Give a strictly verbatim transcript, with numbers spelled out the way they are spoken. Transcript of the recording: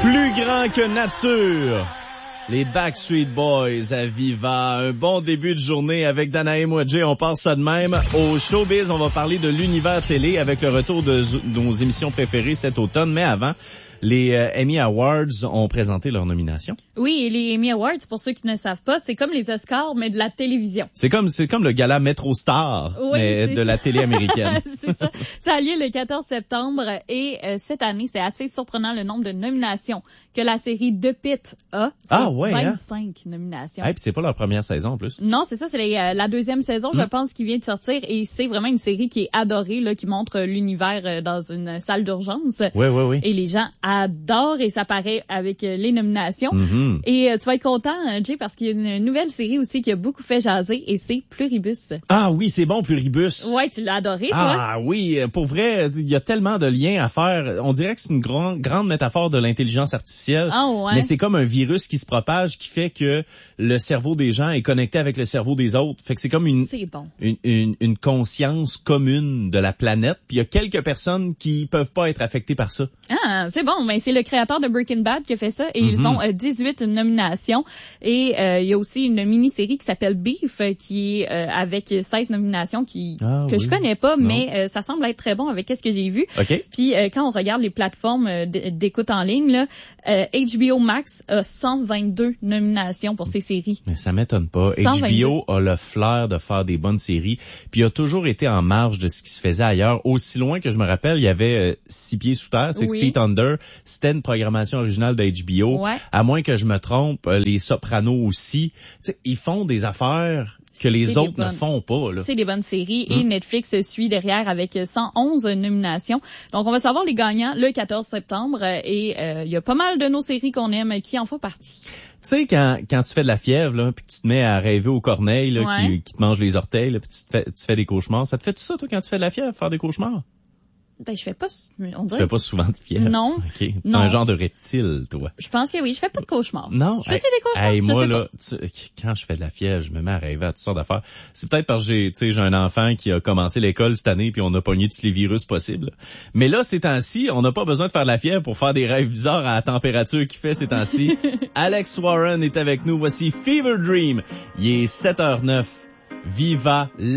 Plus grand que nature. Les Backstreet Boys à Viva. Un bon début de journée avec Danae Mouadjé. On passe ça de même. Au showbiz, on va parler de l'univers télé avec le retour de nos émissions préférées cet automne. Mais avant, les euh, Emmy Awards ont présenté leurs nominations. Oui, et les Emmy Awards, pour ceux qui ne savent pas, c'est comme les Oscars, mais de la télévision. C'est comme c'est comme le gala Metro Star, oui, mais de ça. la télé américaine. C'est ça. Ça a lieu le quatorze septembre et euh, cette année, c'est assez surprenant le nombre de nominations que la série The Pitt a. C'est ah ouais, vingt-cinq hein? nominations. Hey, puis c'est pas leur première saison en plus. Non, c'est ça, c'est les, euh, la deuxième saison, mm. je pense, qui vient de sortir et c'est vraiment une série qui est adorée, là, qui montre l'univers euh, dans une salle d'urgence. Oui, oui, oui. Et les gens adorent et ça paraît avec euh, les nominations. Mm-hmm. Et euh, tu vas être content, euh, Jay, parce qu'il y a une nouvelle série aussi qui a beaucoup fait jaser et c'est Pluribus. Ah oui, c'est bon, Pluribus. Ouais, tu l'as adoré, toi. Ah oui, pour vrai, il y a tellement de liens à faire. On dirait que c'est une grande, grande métaphore de l'intelligence artificielle. Ah ouais. Mais c'est comme un virus qui se propage, qui fait que le cerveau des gens est connecté avec le cerveau des autres. Fait que c'est comme une, c'est bon. une, une, une conscience commune de la planète. Puis il y a quelques personnes qui peuvent pas être affectées par ça. Ah, c'est bon. Ben, c'est le créateur de Breaking Bad qui a fait ça et mm-hmm. ils ont euh, dix-huit nominations. Et euh, il y a aussi une mini-série qui s'appelle Beef euh, qui est euh, avec seize nominations qui ah, que oui. je connais pas, non. mais euh, ça semble être très bon avec ce que j'ai vu. Okay. Puis euh, quand on regarde les plateformes euh, d'écoute en ligne, là, euh, H B O Max a cent vingt-deux nominations pour ses séries. Mais ça m'étonne pas. cent vingt-deux. H B O a le flair de faire des bonnes séries, puis il a toujours été en marge de ce qui se faisait ailleurs. Aussi loin que je me rappelle, il y avait euh, Six Pieds Sous Terre, Six oui. Feet Under. C'était une programmation originale de H B O. Ouais. À moins que je me trompe, euh, les Sopranos aussi. T'sais, ils font des affaires que les c'est autres ne font pas. Là. C'est des bonnes séries hum. et Netflix suit derrière avec cent onze nominations. Donc, on va savoir les gagnants le quatorze septembre et il euh, y a pas mal de nos séries qu'on aime qui en font partie. Tu sais, quand, quand tu fais de la fièvre, là, puis que tu te mets à rêver aux corneilles là, ouais. qui, qui te mangent les orteils, là, puis tu, te fais, tu fais des cauchemars, ça te fait ça, toi, quand tu fais de la fièvre, faire des cauchemars? Ben, je fais pas, on dirait. Tu fais pas souvent de fièvre? Non. OK. T'es non. un genre de reptile, toi. Je pense que oui. Je fais pas de cauchemars. Non. Je fais-tu des cauchemars? Hey, je moi, sais là, tu, quand je fais de la fièvre, je me mets à rêver à toutes sortes d'affaires. C'est peut-être parce que j'ai, tu sais, j'ai un enfant qui a commencé l'école cette année puis on a pogné tous les virus possibles. Mais là, ces temps-ci, on n'a pas besoin de faire de la fièvre pour faire des rêves bizarres à la température qu'il fait ces temps-ci. Alex Warren est avec nous. Voici Fever Dream. Il est sept heures zéro neuf. Viva